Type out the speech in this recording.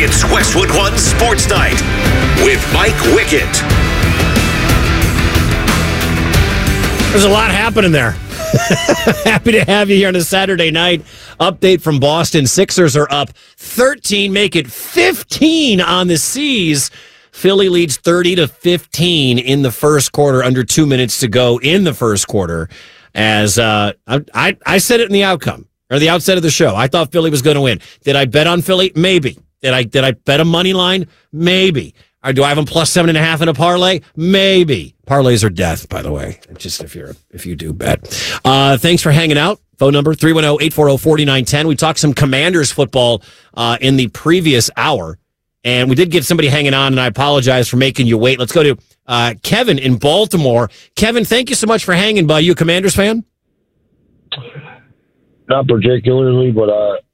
It's Westwood One Sports Night with Mike Wickett. There's a lot happening there. Happy to have you here on a Saturday night. Update from Boston. Sixers are up 13, make it 15 on the C's. Philly leads 30-15 in the first quarter, under 2 minutes to go in the first quarter. As I said it in the outcome, or the outset of the show, I thought Philly was going to win. Did I bet on Philly? Maybe. Did I bet a money line? Maybe. Or do I have them plus 7.5 in a parlay? Maybe. Parlays are death, by the way. Just if you do bet. Thanks for hanging out. Phone number 310-840-4910. We talked some Commanders football in the previous hour, and we did get somebody hanging on, and I apologize for making you wait. Let's go to Kevin in Baltimore. Kevin, thank you so much for hanging by. You a Commanders fan? Not particularly, but